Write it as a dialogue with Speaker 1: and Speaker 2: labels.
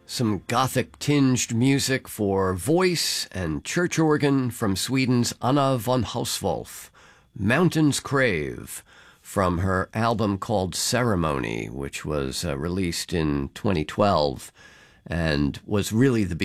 Speaker 1: Some Gothic-tinged music for voice and church organ from Sweden's Anna von Hauswolf, Mountains Crave, from her album called Ceremony, which was released in 2012 and was really the